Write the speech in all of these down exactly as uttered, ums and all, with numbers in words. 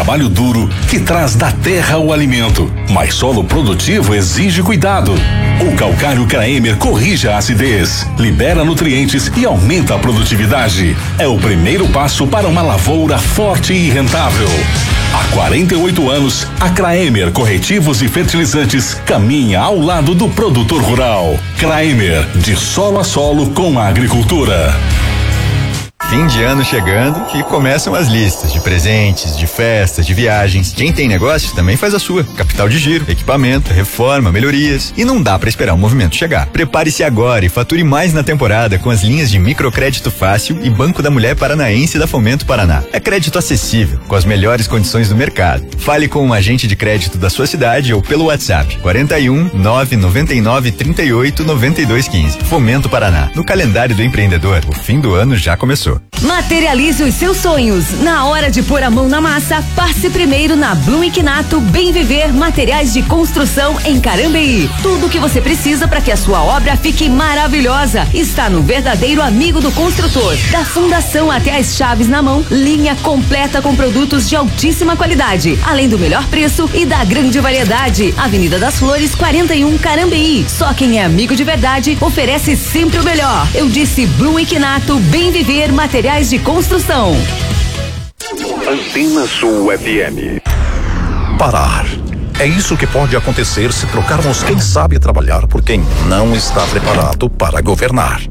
trabalho duro que traz da terra o alimento, mas solo produtivo exige cuidado. O calcário Kraemer corrige a acidez, libera nutrientes e aumenta a produtividade. É o primeiro passo para uma lavoura forte e rentável. Há quarenta e oito anos, a Kraemer Corretivos e Fertilizantes caminha ao lado do produtor rural. Kraemer, de solo a solo com a agricultura. Fim de ano chegando e começam as listas de presentes, de festas, de viagens. Quem tem negócio também faz a sua. Capital de giro, equipamento, reforma, melhorias. E não dá para esperar o movimento chegar. Prepare-se agora e fature mais na temporada com as linhas de microcrédito fácil e Banco da Mulher Paranaense da Fomento Paraná. É crédito acessível, com as melhores condições do mercado. Fale com um agente de crédito da sua cidade ou pelo WhatsApp quarenta e um, nove noventa e nove, trinta e oito, noventa e dois, quinze. Fomento Paraná. No calendário do empreendedor, o fim do ano já começou. Materialize os seus sonhos. Na hora de pôr a mão na massa, passe primeiro na Blum e Quinato Bem Viver Materiais de Construção em Carambeí. Tudo o que você precisa para que a sua obra fique maravilhosa está no verdadeiro amigo do construtor. Da fundação até as chaves na mão, linha completa com produtos de altíssima qualidade, além do melhor preço e da grande variedade. Avenida das Flores, quarenta e um, Carambeí. Só quem é amigo de verdade oferece sempre o melhor. Eu disse Blum e Quinato Bem Viver Materiais de construção. Antena Sul F M. Parar. É isso que pode acontecer se trocarmos quem sabe trabalhar por quem não está preparado para governar.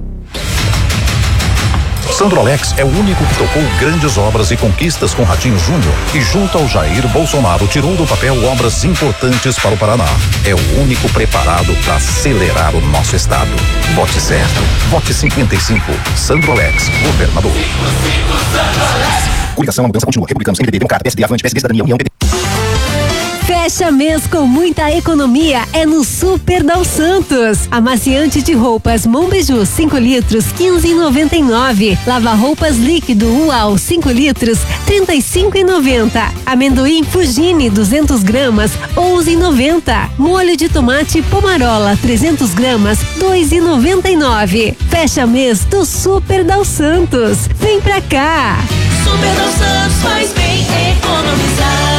Sandro Alex é o único que tocou grandes obras e conquistas com Ratinho Júnior e junto ao Jair Bolsonaro tirou do papel obras importantes para o Paraná. É o único preparado para acelerar o nosso estado. Vote certo. Vote cinquenta e cinco. Sandro Alex, governador. Coligação, a mudança continua. Republicanos, M D B, Democrata, P S D, Avante, P S D, Cidadania, União, P T. Fecha mês com muita economia é no Super Dal Santos. Amaciante de roupas Monbiju cinco litros, quinze e noventa e nove. Lava roupas líquido Uau cinco litros, trinta e cinco e noventa. Amendoim Fugini duzentos gramas, onze e noventa. Molho de tomate Pomarola trezentos gramas, dois e noventa e nove. Fecha mês do Super Dal Santos. Vem pra cá. Super Dal Santos faz bem economizar.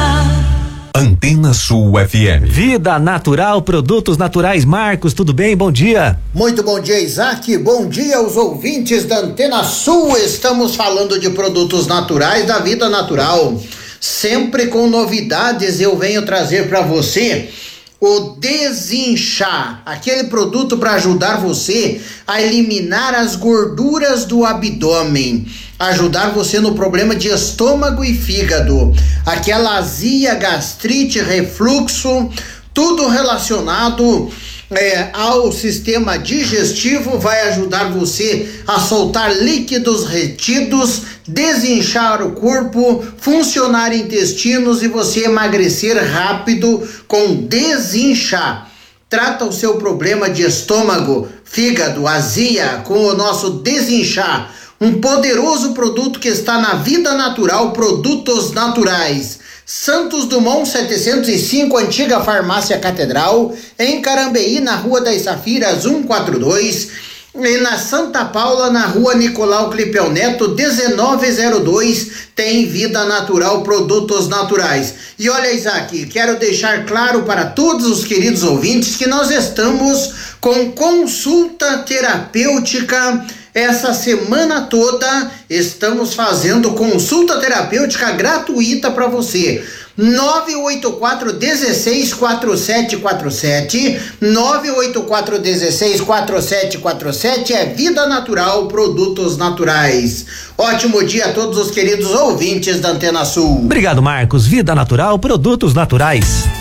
Antena Sul F M. Vida Natural, produtos naturais. Marcos, tudo bem? Bom dia. Muito bom dia, Isaac. Bom dia aos ouvintes da Antena Sul. Estamos falando de produtos naturais da Vida Natural. Sempre com novidades eu venho trazer para você o Desinchar, aquele produto para ajudar você a eliminar as gorduras do abdômen, ajudar você no problema de estômago e fígado, aquela azia, gastrite, refluxo, tudo relacionado é, ao sistema digestivo, vai ajudar você a soltar líquidos retidos, desinchar o corpo, funcionar intestinos e você emagrecer rápido com Desinchar. Trata o seu problema de estômago, fígado, azia com o nosso Desinchar. Um poderoso produto que está na Vida Natural, produtos naturais. Santos Dumont setecentos e cinco, antiga farmácia Catedral, em Carambeí, na Rua das Safiras cento e quarenta e dois, e na Santa Paula, na Rua Nicolau Clipeu Neto dezenove zero dois, tem Vida Natural, produtos naturais. E olha, Isaac, quero deixar claro para todos os queridos ouvintes que nós estamos com consulta terapêutica. Essa semana toda estamos fazendo consulta terapêutica gratuita para você. nove oito quatro, um seis, quatro sete quatro sete, nove oito quatro, um seis, quatro sete quatro sete é Vida Natural, produtos naturais. Ótimo dia a todos os queridos ouvintes da Antena Sul. Obrigado, Marcos. Vida Natural, produtos naturais.